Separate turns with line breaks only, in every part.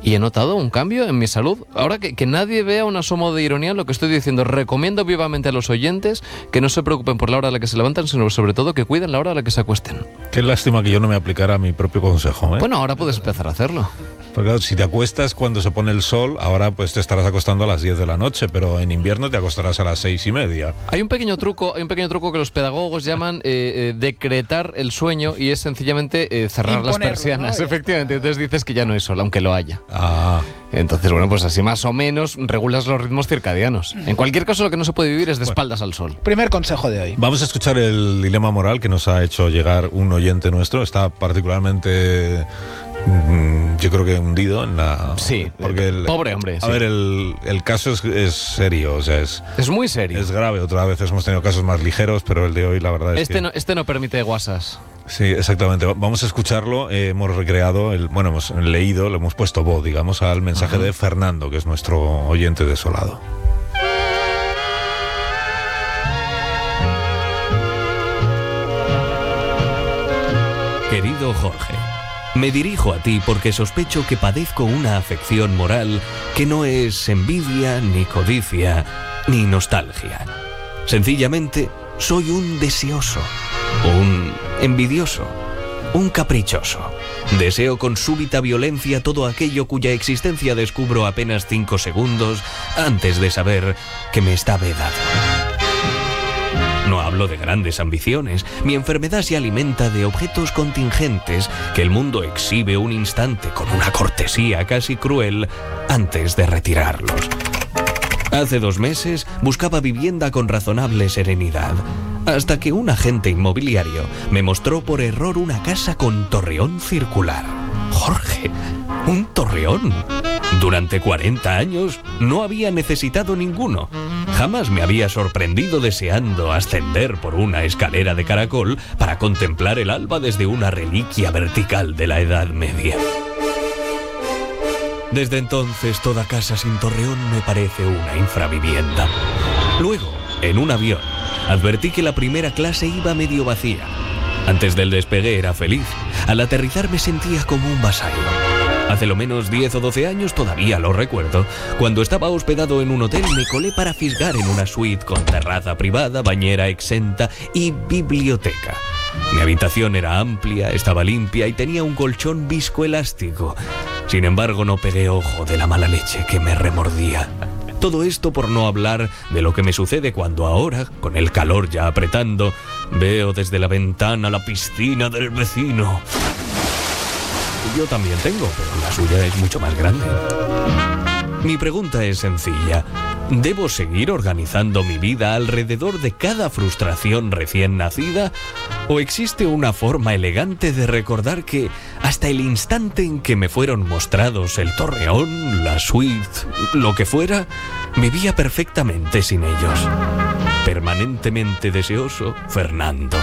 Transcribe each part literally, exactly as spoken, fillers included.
y he notado un cambio en mi salud. Ahora que, que nadie vea un asomo de ironía en lo que estoy diciendo, recomiendo vivamente a los oyentes que no se preocupen por la hora a la que se levantan, sino sobre todo que cuiden la hora a la que se acuesten.
Qué lástima que yo no me aplicara mi propio consejo, ¿eh?
Bueno, ahora puedes empezar a hacerlo.
Porque claro, si te acuestas cuando se pone el sol, ahora pues te estarás acostando a las diez de la noche, pero en invierno te acostarás a las seis y media.
Hay un pequeño truco, hay un pequeño truco que los pedagogos llaman eh, eh, decretar el sueño, y es sencillamente eh, cerrar Imponerlo, las persianas, ¿no? Efectivamente. Entonces dices que ya no es sol, aunque lo haya.
Ah.
Entonces, bueno, pues así más o menos regulas los ritmos circadianos. En cualquier caso, lo que no se puede vivir es de bueno, espaldas al sol.
Primer consejo de hoy.
Vamos a escuchar el dilema moral que nos ha hecho llegar un oyente nuestro. Está particularmente... yo creo que hundido en la...
Sí,
porque el,
pobre hombre.
A
sí.
ver, el, el caso es, es serio, o sea, es...
Es muy serio.
Es grave, otras veces hemos tenido casos más ligeros, pero el de hoy la verdad es
este
que...
No, este no permite guasas.
Sí, exactamente. Vamos a escucharlo. Eh, hemos recreado, el, bueno, hemos leído, le hemos puesto voz, digamos, al mensaje Ajá. de Fernando, que es nuestro oyente desolado.
Querido Jorge, me dirijo a ti porque sospecho que padezco una afección moral que no es envidia, ni codicia, ni nostalgia. Sencillamente, soy un deseoso, un envidioso, un caprichoso. Deseo con súbita violencia todo aquello cuya existencia descubro apenas cinco segundos antes de saber que me está vedado. No hablo de grandes ambiciones. Mi enfermedad se alimenta de objetos contingentes que el mundo exhibe un instante con una cortesía casi cruel antes de retirarlos. Hace dos meses buscaba vivienda con razonable serenidad, hasta que un agente inmobiliario me mostró por error una casa con torreón circular. Jorge, ¿un torreón? Durante cuarenta años no había necesitado ninguno. Jamás me había sorprendido deseando ascender por una escalera de caracol para contemplar el alba desde una reliquia vertical de la Edad Media. Desde entonces, toda casa sin torreón me parece una infravivienda. Luego, en un avión, advertí que la primera clase iba medio vacía. Antes del despegue era feliz. Al aterrizar me sentía como un vasallo. Hace lo menos diez o doce años, todavía lo recuerdo, cuando estaba hospedado en un hotel me colé para fisgar en una suite con terraza privada, bañera exenta y biblioteca. Mi habitación era amplia, estaba limpia y tenía un colchón viscoelástico. Sin embargo, no pegué ojo de la mala leche que me remordía. Todo esto por no hablar de lo que me sucede cuando ahora, con el calor ya apretando, veo desde la ventana la piscina del vecino. Yo también tengo, pero la suya es mucho más grande. Mi pregunta es sencilla. ¿Debo seguir organizando mi vida alrededor de cada frustración recién nacida? ¿O existe una forma elegante de recordar que, hasta el instante en que me fueron mostrados el torreón, la suite, lo que fuera, vivía perfectamente sin ellos? Permanentemente deseoso, Fernando.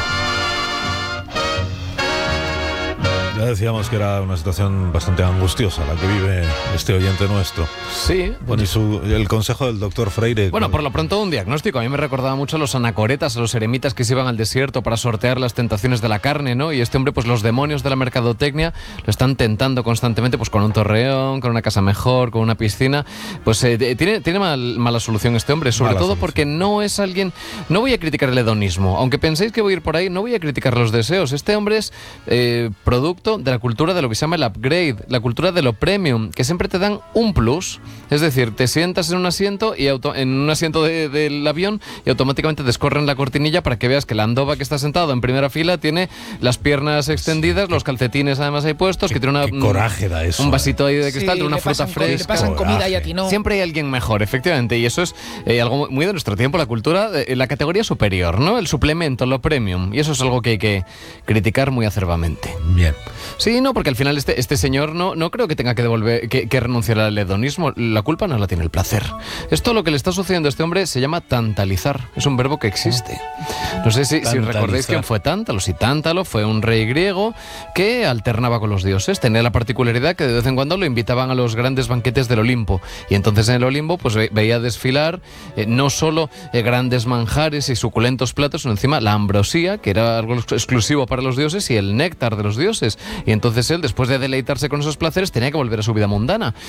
Ya decíamos que era una situación bastante angustiosa la que vive este oyente nuestro.
Sí.
Bueno, y su, el consejo del doctor Freire...
Bueno,
con...
por lo pronto un diagnóstico. A mí me recordaba mucho a los anacoretas, a los eremitas que se iban al desierto para sortear las tentaciones de la carne, ¿no? Y este hombre, pues los demonios de la mercadotecnia lo están tentando constantemente, pues con un torreón, con una casa mejor, con una piscina. Pues eh, tiene, tiene mal, mala solución este hombre, sobre mala todo solución. Porque no es alguien... No voy a criticar el hedonismo. Aunque penséis que voy a ir por ahí, no voy a criticar los deseos. Este hombre es eh, producto de la cultura de lo que se llama el upgrade, la cultura de lo premium, que siempre te dan un plus. Es decir, te sientas en un asiento y auto, en un asiento de, del avión y automáticamente descorren la cortinilla para que veas que la andoba que está sentado en primera fila tiene las piernas extendidas, sí, los calcetines además ahí puestos,
qué,
que tiene una,
qué coraje da eso,
un vasito ahí de cristal,
sí,
de una fruta
pasan,
fresca.
le pasan comida y a ti no.
Siempre hay alguien mejor, efectivamente, y eso es eh, algo muy de nuestro tiempo, la cultura, eh, la categoría superior, ¿no? El suplemento, lo premium, y eso es algo que hay que criticar muy acerbamente.
Bien.
Sí, no, porque al final este, este señor no, no creo que tenga que devolver, que, que renunciar al hedonismo. La culpa no la tiene el placer. Esto lo que le está sucediendo a este hombre se llama tantalizar. Es un verbo que existe. No sé si, si recordáis quién fue Tántalo. Si Tántalo fue un rey griego que alternaba con los dioses. Tenía la particularidad que de vez en cuando lo invitaban a los grandes banquetes del Olimpo. Y entonces en el Olimpo pues ve, veía desfilar eh, no solo eh, grandes manjares y suculentos platos, sino encima la ambrosía, que era algo exclusivo para los dioses, y el néctar de los dioses. Y entonces él, después de deleitarse con esos placeres, tenía que volver a su vida mundana.